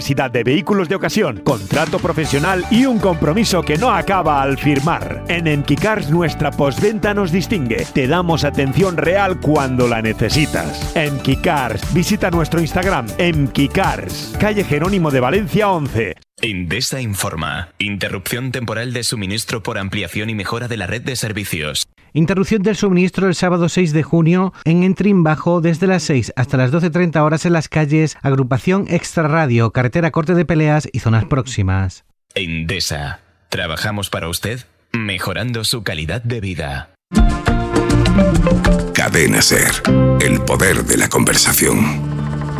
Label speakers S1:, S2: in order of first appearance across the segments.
S1: Necesidad de vehículos de ocasión, contrato profesional y un compromiso que no acaba al firmar. En Emquicars nuestra postventa nos distingue. Te damos atención real cuando la necesitas. Emquicars. Visita nuestro Instagram, Emquicars. Calle Jerónimo de Valencia 11.
S2: Endesa informa. Interrupción temporal de suministro por ampliación y mejora de la red de servicios.
S3: Interrupción del suministro el sábado 6 de junio en Entrin Bajo desde las 6 hasta las 12:30 horas en las calles Agrupación Extra Radio, Carretera Corte de Peleas y zonas próximas.
S2: Endesa. Trabajamos para usted, mejorando su calidad de vida.
S4: Cadena SER. El poder de la conversación.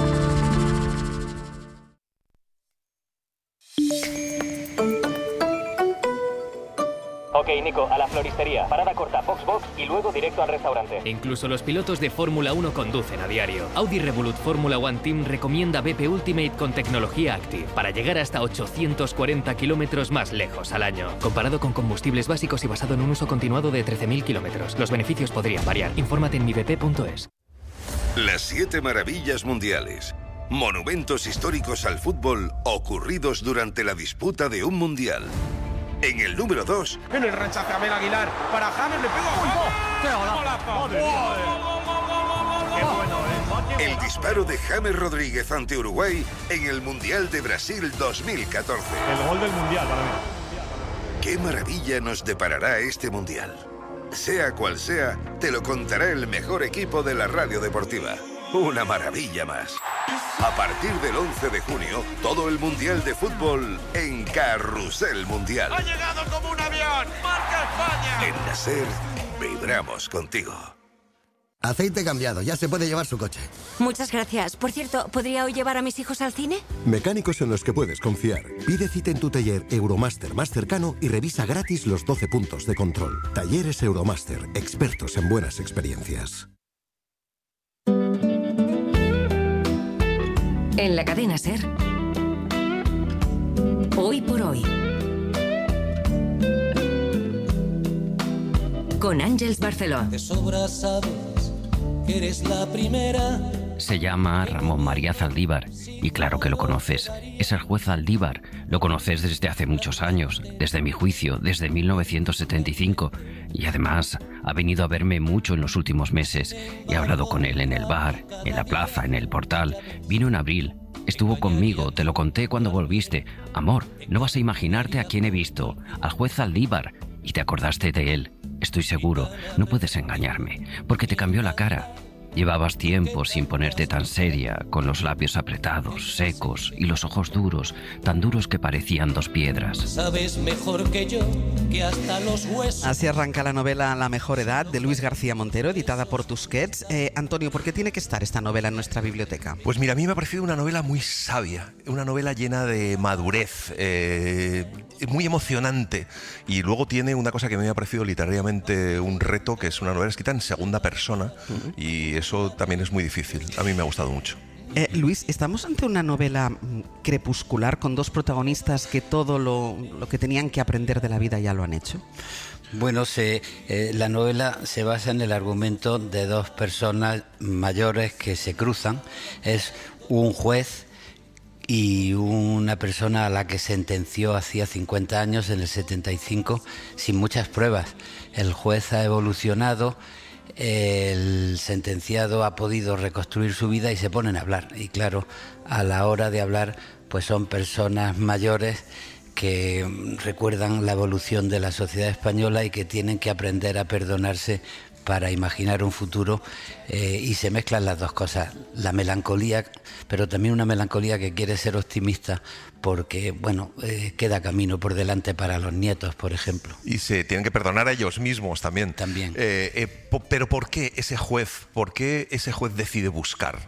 S5: Ok, Nico, a la floristería. Parada corta, Foxbox y luego directo al restaurante.
S6: Incluso los pilotos de Fórmula 1 conducen a diario. Audi Revolut Fórmula One Team recomienda BP Ultimate con tecnología Active para llegar hasta 840 kilómetros más lejos al año. Comparado con combustibles básicos y basado en un uso continuado de 13.000 kilómetros. Los beneficios podrían variar. Infórmate en mibp.es.
S7: Las 7 maravillas mundiales. Monumentos históricos al fútbol ocurridos durante la disputa de un mundial. En el número 2...
S8: En el rechace a Abel Aguilar. Para James, le pega a James. ¡Qué
S7: El disparo de James Rodríguez ante Uruguay en el Mundial de Brasil 2014.
S9: El gol del Mundial para mí.
S7: ¿Qué maravilla nos deparará este Mundial? Sea cual sea, te lo contará el mejor equipo de la radio deportiva. Una maravilla más. A partir del 11 de junio, todo el Mundial de Fútbol en Carrusel Mundial.
S8: ¡Ha llegado como un avión! ¡Marca España!
S7: En la SER, vibramos contigo.
S10: Aceite cambiado, ya se puede llevar su coche.
S11: Muchas gracias. Por cierto, ¿podría hoy llevar a mis hijos al cine?
S10: Mecánicos en los que puedes confiar. Pide cita en tu taller Euromaster más cercano y revisa gratis los 12 puntos de control. Talleres Euromaster, expertos en buenas experiencias.
S11: En la cadena SER. Hoy por hoy. Con Ángeles Barceló.
S12: De sobra sabes que eres la primera.
S13: Se llama Ramón María Zaldívar y claro que lo conoces. Es el juez Zaldívar. Lo conoces desde hace muchos años, desde mi juicio, desde 1975. Y además ha venido a verme mucho en los últimos meses. He hablado con él en el bar, en la plaza, en el portal. Vino en abril. Estuvo conmigo, te lo conté cuando volviste. Amor, no vas a imaginarte a quién he visto. Al juez Zaldívar. Y te acordaste de él. Estoy seguro, no puedes engañarme, porque te cambió la cara. Llevabas tiempo sin ponerte tan seria, con los labios apretados, secos y los ojos duros, tan duros que parecían dos piedras.
S12: Sabes mejor que yo que hasta los huesos.
S14: Así arranca la novela La mejor edad de Luis García Montero, editada por Tusquets. Antonio, ¿por qué tiene que estar esta novela en nuestra biblioteca?
S15: Pues mira, a mí me ha parecido una novela muy sabia, una novela llena de madurez, muy emocionante, y luego tiene una cosa que me ha parecido literariamente un reto, que es una novela escrita en segunda persona, y eso también es muy difícil. A mí me ha gustado mucho.
S14: Luis, ¿estamos ante una novela crepuscular con dos protagonistas que todo lo que tenían que aprender de la vida ya lo han hecho?
S16: Bueno, la novela se basa en el argumento de dos personas mayores que se cruzan. Es un juez y una persona a la que sentenció hacía 50 años, en el 75, sin muchas pruebas. El juez ha evolucionado, el sentenciado ha podido reconstruir su vida y se ponen a hablar. Y claro, a la hora de hablar, pues son personas mayores que recuerdan la evolución de la sociedad española y que tienen que aprender a perdonarse para imaginar un futuro, y se mezclan las dos cosas, la melancolía, pero también una melancolía que quiere ser optimista porque, bueno, queda camino por delante para los nietos, por ejemplo.
S15: Y se tienen que perdonar a ellos mismos también.
S16: También.
S15: Pero ¿por qué ese juez decide buscar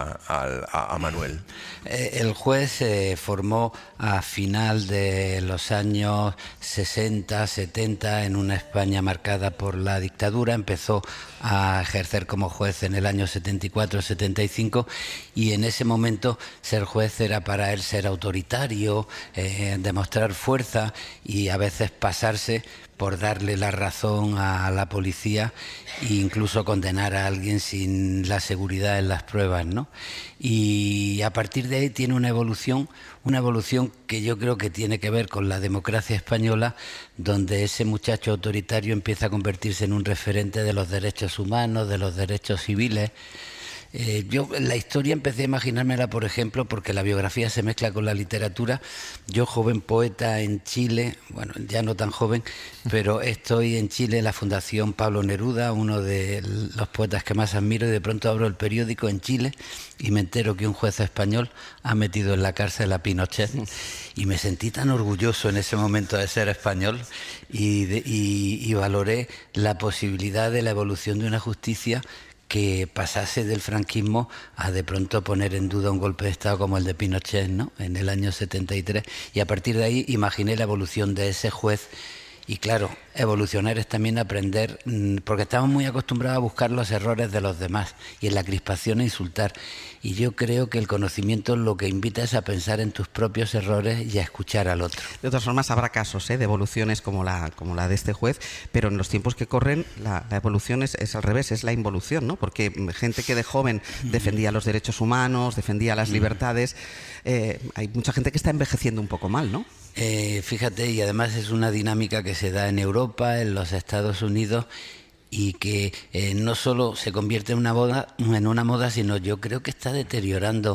S15: a Manuel?
S16: El juez se formó a final de los años 60, 70 en una España marcada por la dictadura. Empezó a ejercer como juez en el año 74-75 y en ese momento ser juez era para él ser autoritario, demostrar fuerza y a veces pasarse por darle la razón a la policía e incluso condenar a alguien sin la seguridad en las pruebas, ¿no? Y a partir de ahí tiene una evolución que yo creo que tiene que ver con la democracia española, donde ese muchacho autoritario empieza a convertirse en un referente de los derechos humanos, de los derechos civiles. Yo la historia empecé a imaginármela, por ejemplo, porque la biografía se mezcla con la literatura. Yo, joven poeta en Chile, bueno, ya no tan joven, pero estoy en Chile en la Fundación Pablo Neruda, uno de los poetas que más admiro, y de pronto abro el periódico en Chile y me entero que un juez español ha metido en la cárcel a Pinochet, y me sentí tan orgulloso en ese momento de ser español y valoré la posibilidad de la evolución de una justicia que pasase del franquismo a de pronto poner en duda un golpe de Estado como el de Pinochet, ¿no?, en el año 73. Y a partir de ahí imaginé la evolución de ese juez. Y claro, evolucionar es también aprender, porque estamos muy acostumbrados a buscar los errores de los demás y en la crispación a insultar. Y yo creo que el conocimiento lo que invita es a pensar en tus propios errores y a escuchar al otro.
S14: De todas formas, habrá casos de evoluciones como la de este juez, pero en los tiempos que corren la evolución es al revés, es la involución, ¿no? Porque gente que de joven defendía los derechos humanos, defendía las libertades, hay mucha gente que está envejeciendo un poco mal, ¿no?
S16: Fíjate, y además es una dinámica que se da en Europa, en los Estados Unidos, y que no solo se convierte en una moda, sino yo creo que está deteriorando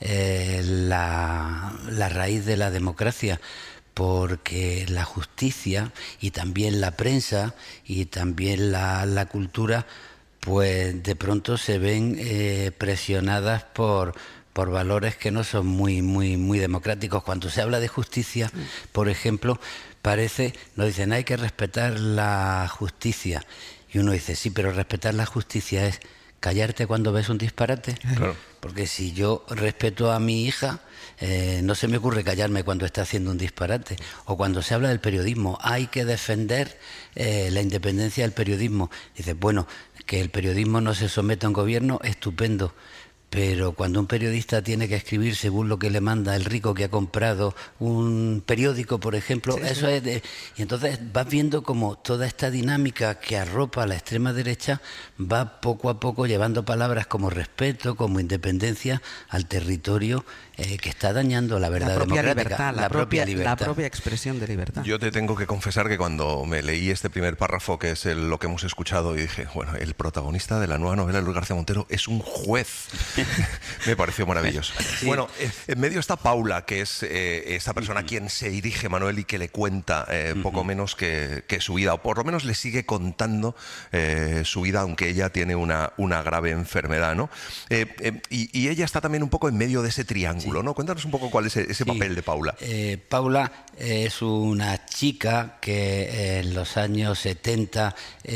S16: la raíz de la democracia, porque la justicia y también la prensa y también la cultura, pues de pronto se ven presionadas por valores que no son muy democráticos. Cuando se habla de justicia, por ejemplo, nos dicen hay que respetar la justicia. Y uno dice, sí, pero respetar la justicia es callarte cuando ves un disparate. Claro. Porque si yo respeto a mi hija, no se me ocurre callarme cuando está haciendo un disparate. O cuando se habla del periodismo, hay que defender la independencia del periodismo. Dices, bueno, que el periodismo no se someta a un gobierno, estupendo. Pero cuando un periodista tiene que escribir según lo que le manda el rico que ha comprado un periódico, por ejemplo, sí, eso es y entonces vas viendo como toda esta dinámica que arropa a la extrema derecha va poco a poco llevando palabras como respeto, como independencia al territorio que está dañando la verdad democrática,
S14: la propia libertad. La propia expresión de libertad.
S15: Yo te tengo que confesar que cuando me leí este primer párrafo, que es lo que hemos escuchado, y dije, bueno, el protagonista de la nueva novela de Luis García Montero es un juez. Me pareció maravilloso. Sí. Bueno, en medio está Paula, que es esta persona a quien se dirige Manuel y que le cuenta poco menos que su vida, o por lo menos le sigue contando su vida, aunque ella tiene una grave enfermedad, ¿no? Y ella está también un poco en medio de ese triángulo, ¿no? Cuéntanos un poco cuál es ese papel de Paula.
S16: Paula es una chica que en los años 70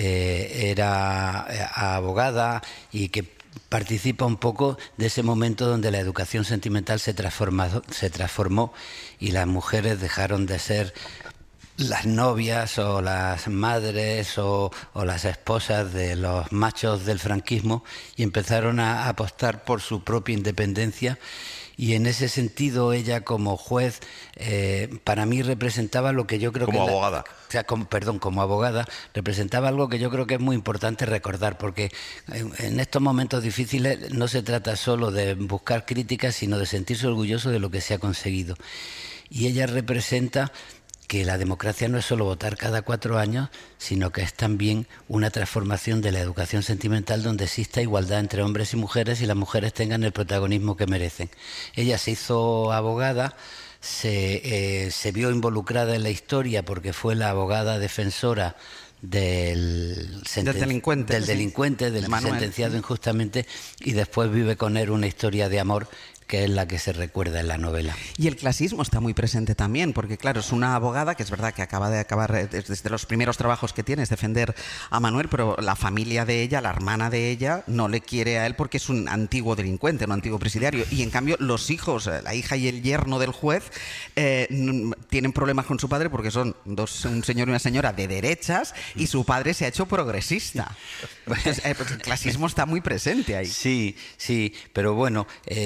S16: era abogada y que participa un poco de ese momento donde la educación sentimental se transformó y las mujeres dejaron de ser las novias o las madres o las esposas de los machos del franquismo y empezaron a apostar por su propia independencia. Y en ese sentido ella como juez para mí representaba lo que yo creo
S15: como abogada.
S16: Como abogada representaba algo que yo creo que es muy importante recordar, porque en estos momentos difíciles no se trata solo de buscar críticas, sino de sentirse orgulloso de lo que se ha conseguido. Y ella representa que la democracia no es solo votar cada 4 años, sino que es también una transformación de la educación sentimental donde exista igualdad entre hombres y mujeres y las mujeres tengan el protagonismo que merecen. Ella se hizo abogada, se vio involucrada en la historia porque fue la abogada defensora del delincuente, del sentenciado injustamente, y después vive con él una historia de amor que es la que se recuerda en la novela.
S14: Y el clasismo está muy presente también, porque claro, es una abogada que es verdad que acaba de acabar, desde los primeros trabajos que tiene, es defender a Manuel, pero la familia de ella, la hermana de ella, no le quiere a él porque es un antiguo delincuente, un antiguo presidiario, y en cambio los hijos, la hija y el yerno del juez, tienen problemas con su padre porque son un señor y una señora de derechas y su padre se ha hecho progresista. Entonces, el clasismo está muy presente ahí.
S16: Sí, pero bueno, fíjate,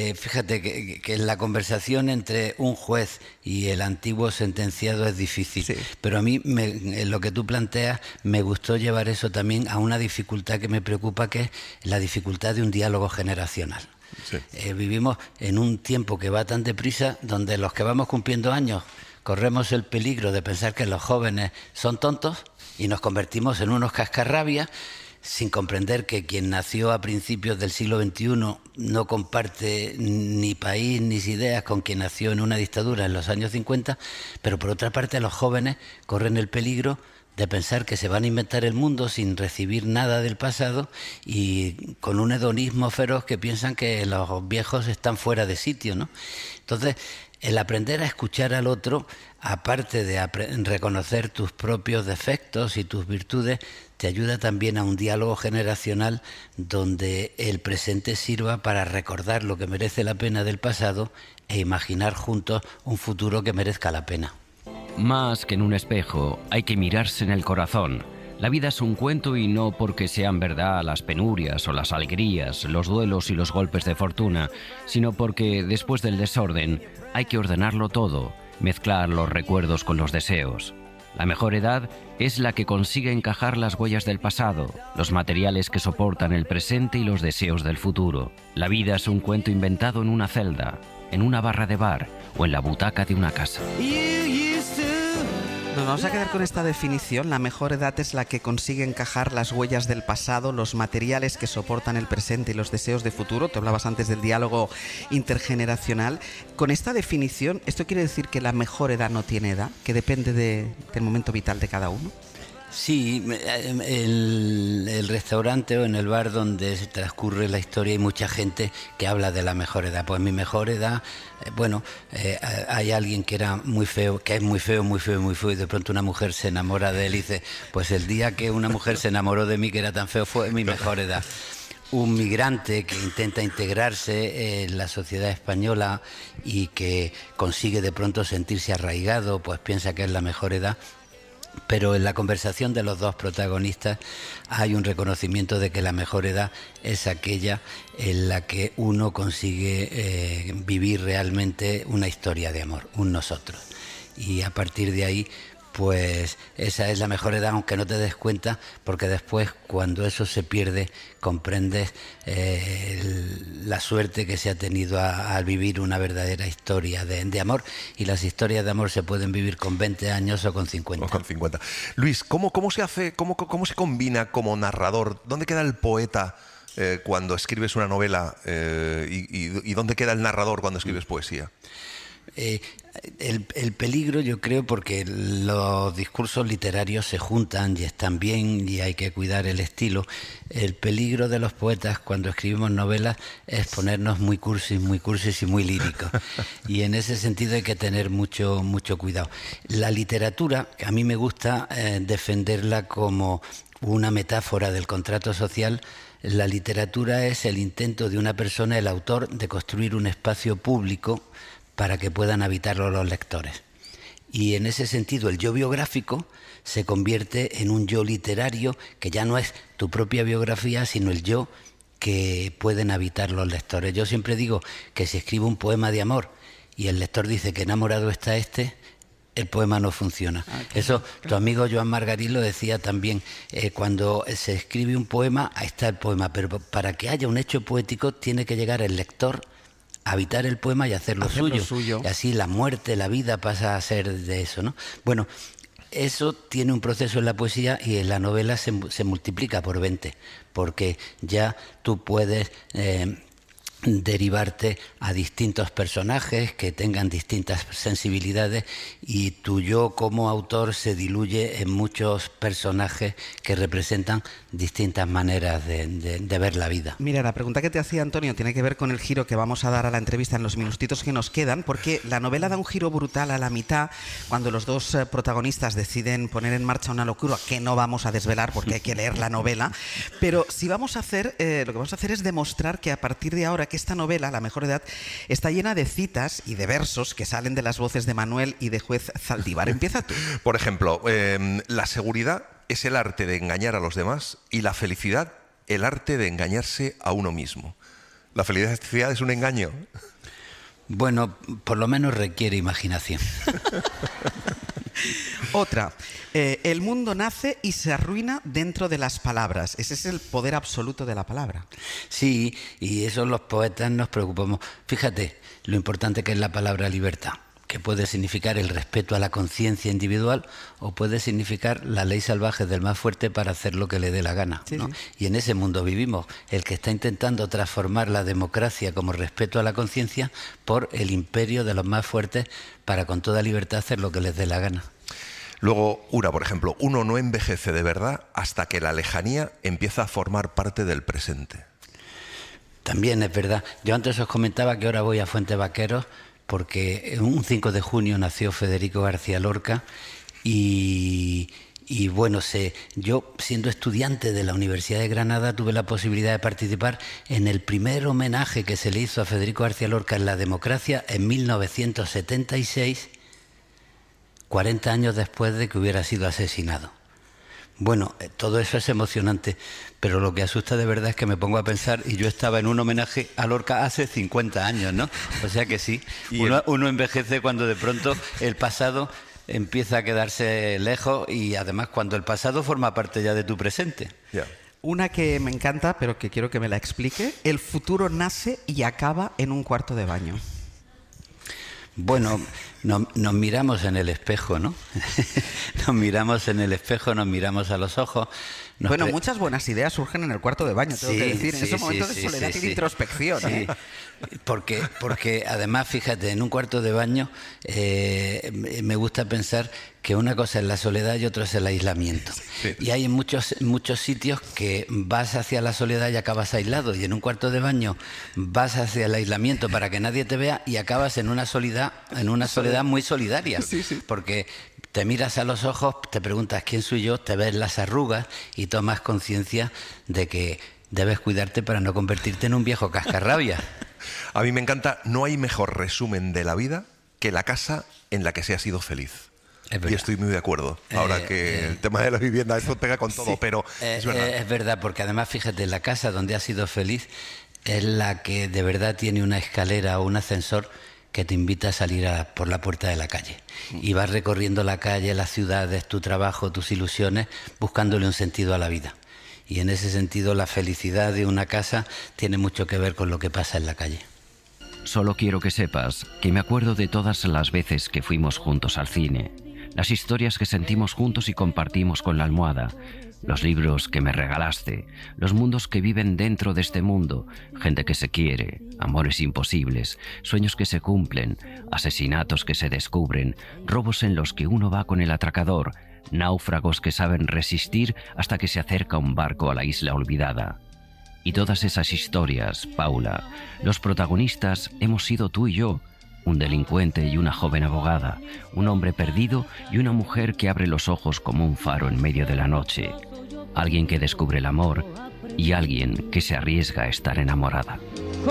S16: fíjate que la conversación entre un juez y el antiguo sentenciado es difícil, sí. Pero a mí lo que tú planteas me gustó llevar eso también a una dificultad que me preocupa, que es la dificultad de un diálogo generacional. Sí. Vivimos en un tiempo que va tan deprisa, donde los que vamos cumpliendo años corremos el peligro de pensar que los jóvenes son tontos y nos convertimos en unos cascarrabias, sin comprender que quien nació a principios del siglo XXI no comparte ni país ni ideas con quien nació en una dictadura en los años 50, pero por otra parte los jóvenes corren el peligro de pensar que se van a inventar el mundo sin recibir nada del pasado y con un hedonismo feroz que piensan que los viejos están fuera de sitio, ¿no? Entonces, el aprender a escuchar al otro, aparte de reconocer tus propios defectos y tus virtudes, te ayuda también a un diálogo generacional donde el presente sirva para recordar lo que merece la pena del pasado e imaginar juntos un futuro que merezca la pena.
S13: Más que en un espejo, hay que mirarse en el corazón. La vida es un cuento, y no porque sean verdad las penurias o las alegrías, los duelos y los golpes de fortuna, sino porque después del desorden hay que ordenarlo todo, mezclar los recuerdos con los deseos. La mejor edad es la que consigue encajar las huellas del pasado, los materiales que soportan el presente y los deseos del futuro. La vida es un cuento inventado en una celda, en una barra de bar o en la butaca de una casa.
S14: Nos vamos a quedar con esta definición. La mejor edad es la que consigue encajar las huellas del pasado, los materiales que soportan el presente y los deseos de futuro. Tú hablabas antes del diálogo intergeneracional. Con esta definición, ¿esto quiere decir que la mejor edad no tiene edad? ¿Que depende del momento vital de cada uno?
S16: Sí, el restaurante o en el bar donde se transcurre la historia hay mucha gente que habla de la mejor edad. Pues mi mejor edad, hay alguien que era muy feo, que es muy feo, y de pronto una mujer se enamora de él y dice, pues el día que una mujer se enamoró de mí, que era tan feo, fue mi mejor edad. Un migrante que intenta integrarse en la sociedad española y que consigue de pronto sentirse arraigado, pues piensa que es la mejor edad. Pero en la conversación de los dos protagonistas hay un reconocimiento de que la mejor edad es aquella en la que uno consigue vivir realmente una historia de amor, un nosotros. Y a partir de ahí, pues esa es la mejor edad, aunque no te des cuenta, porque después, cuando eso se pierde, comprendes la suerte que se ha tenido al vivir una verdadera historia de amor, y las historias de amor se pueden vivir con 20 años o con 50.
S15: O con 50. Luis, ¿cómo se hace, cómo se combina como narrador? ¿Dónde queda el poeta cuando escribes una novela y dónde queda el narrador cuando escribes poesía?
S16: El peligro, yo creo, porque los discursos literarios se juntan y están bien y hay que cuidar el estilo. El peligro de los poetas cuando escribimos novelas es ponernos muy cursis y muy líricos. Y en ese sentido hay que tener mucho cuidado. La literatura, a mí me gusta defenderla como una metáfora del contrato social. La literatura es el intento de una persona, el autor, de construir un espacio público para que puedan habitarlo los lectores. Y en ese sentido el yo biográfico se convierte en un yo literario que ya no es tu propia biografía, sino el yo que pueden habitar los lectores. Yo siempre digo que si escribo un poema de amor y el lector dice que enamorado está el poema no funciona. Eso tu amigo Joan Margarit lo decía también. Cuando se escribe un poema, ahí está el poema, pero para que haya un hecho poético tiene que llegar el lector habitar el poema y hacerlo suyo. Y así la muerte, la vida pasa a ser de eso, ¿no? Bueno, eso tiene un proceso en la poesía y en la novela se multiplica por 20, porque ya tú puedes derivarte a distintos personajes que tengan distintas sensibilidades y tu yo como autor se diluye en muchos personajes que representan distintas maneras de ver la vida.
S14: Mira, la pregunta que te hacía Antonio tiene que ver con el giro que vamos a dar a la entrevista en los minutitos que nos quedan, porque la novela da un giro brutal a la mitad cuando los dos protagonistas deciden poner en marcha una locura que no vamos a desvelar porque hay que leer la novela, pero si vamos a hacer, lo que vamos a hacer es demostrar que a partir de ahora que esta novela, La mejor edad, está llena de citas y de versos que salen de las voces de Manuel y de Juez Zaldívar. Empieza tú.
S15: Por ejemplo, la seguridad es el arte de engañar a los demás y la felicidad el arte de engañarse a uno mismo. ¿La felicidad es un engaño?
S16: Bueno, por lo menos requiere imaginación.
S14: Otra, el mundo nace y se arruina dentro de las palabras. Ese es el poder absoluto de la palabra.
S16: Sí, y eso los poetas nos preocupamos. Fíjate lo importante que es la palabra libertad, que puede significar el respeto a la conciencia individual o puede significar la ley salvaje del más fuerte para hacer lo que le dé la gana, ¿no? Sí. Y en ese mundo vivimos, el que está intentando transformar la democracia como respeto a la conciencia por el imperio de los más fuertes para con toda libertad hacer lo que les dé la gana.
S15: Luego, por ejemplo, uno no envejece de verdad hasta que la lejanía empieza a formar parte del presente.
S16: También es verdad. Yo antes os comentaba que ahora voy a Fuente Vaqueros porque un 5 de junio nació Federico García Lorca y bueno, yo siendo estudiante de la Universidad de Granada tuve la posibilidad de participar en el primer homenaje que se le hizo a Federico García Lorca en la democracia en 1976, 40 años después de que hubiera sido asesinado. Bueno, todo eso es emocionante, pero lo que asusta de verdad es que me pongo a pensar, y yo estaba en un homenaje a Lorca hace 50 años, ¿no? O sea que sí, uno envejece cuando de pronto el pasado empieza a quedarse lejos y además cuando el pasado forma parte ya de tu presente.
S15: Yeah.
S14: Una que me encanta, pero que quiero que me la explique. El futuro nace y acaba en un cuarto de baño.
S16: Bueno, nos miramos en el espejo, ¿no? Nos miramos en el espejo, nos miramos a los ojos.
S14: Muchas buenas ideas surgen en el cuarto de baño, tengo que decir, en esos momentos de soledad y de introspección.
S16: Sí. Porque además, fíjate, en un cuarto de baño me gusta pensar que una cosa es la soledad y otra es el aislamiento. Sí. Y hay en muchos sitios que vas hacia la soledad y acabas aislado, y en un cuarto de baño vas hacia el aislamiento para que nadie te vea y acabas en una soledad muy solidaria. Sí. Porque te miras a los ojos, te preguntas quién soy yo, te ves las arrugas y tomas conciencia de que debes cuidarte para no convertirte en un viejo cascarrabias.
S15: A mí me encanta, no hay mejor resumen de la vida que la casa en la que se ha sido feliz. Y estoy muy de acuerdo. Ahora que el tema de la vivienda, esto pega con todo, pero es verdad.
S16: Es verdad, porque además, fíjate, la casa donde has sido feliz es la que de verdad tiene una escalera o un ascensor que te invita a salir por la puerta de la calle. Y vas recorriendo la calle, las ciudades, tu trabajo, tus ilusiones, buscándole un sentido a la vida. Y en ese sentido, la felicidad de una casa tiene mucho que ver con lo que pasa en la calle.
S13: Solo quiero que sepas que me acuerdo de todas las veces que fuimos juntos al cine, las historias que sentimos juntos y compartimos con la almohada, los libros que me regalaste, los mundos que viven dentro de este mundo, gente que se quiere, amores imposibles, sueños que se cumplen, asesinatos que se descubren, robos en los que uno va con el atracador, náufragos que saben resistir hasta que se acerca un barco a la isla olvidada. Y todas esas historias, Paula, los protagonistas hemos sido tú y yo, un delincuente y una joven abogada, un hombre perdido y una mujer que abre los ojos como un faro en medio de la noche, alguien que descubre el amor y alguien que se arriesga a estar enamorada.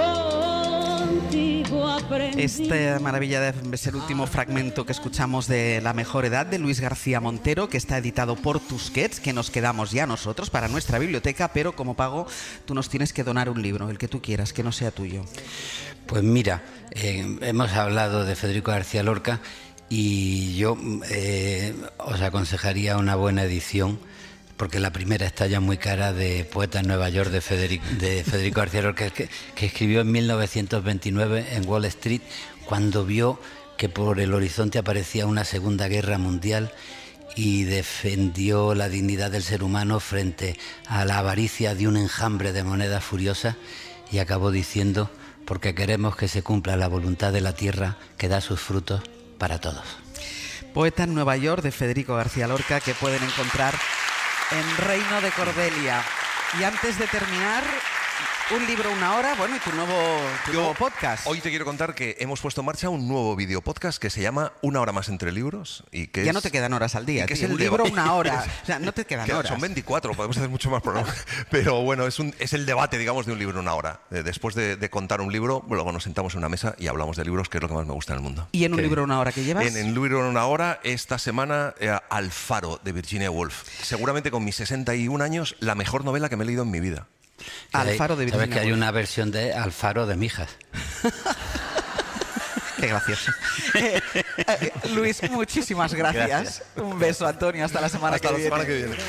S14: Esta maravilla es el último fragmento que escuchamos de La mejor edad de Luis García Montero, que está editado por Tusquets, que nos quedamos ya nosotros para nuestra biblioteca, pero como pago tú nos tienes que donar un libro, el que tú quieras, que no sea tuyo.
S16: Pues mira, hemos hablado de Federico García Lorca y yo os aconsejaría una buena edición, porque la primera está ya muy cara, de Poeta en Nueva York de Federico García Lorca, que escribió en 1929 en Wall Street, cuando vio que por el horizonte aparecía una Segunda Guerra Mundial, y defendió la dignidad del ser humano frente a la avaricia de un enjambre de monedas furiosas, y acabó diciendo: porque queremos que se cumpla la voluntad de la tierra que da sus frutos para todos.
S14: Poeta en Nueva York de Federico García Lorca, que pueden encontrar en Reino de Cordelia. Y antes de terminar, un libro, una hora, bueno, y tu nuevo podcast.
S15: Hoy te quiero contar que hemos puesto en marcha un nuevo video podcast que se llama Una hora más entre libros. Y que
S14: ya no te quedan horas al día, tío. Un libro, una hora. O sea, no te quedan horas.
S15: Son 24, podemos hacer mucho más programas. Pero bueno, es el debate, digamos, de un libro, una hora. Después de contar un libro, luego nos sentamos en una mesa y hablamos de libros, que es lo que más me gusta en el mundo.
S14: ¿Y en un libro, una hora que llevas?
S15: En el libro, una hora, esta semana, Alfaro, de Virginia Woolf. Seguramente con mis 61 años, la mejor novela que me he leído en mi vida.
S14: Alfaro de Virginia
S16: Woolf. ¿Sabes que hay una versión de Alfaro de Mijas?
S14: Qué gracioso. Luis, muchísimas gracias. Un beso, Antonio. Hasta la semana que viene.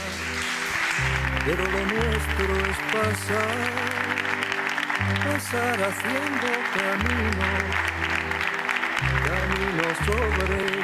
S12: Pero lo nuestro es pasar haciendo camino sobre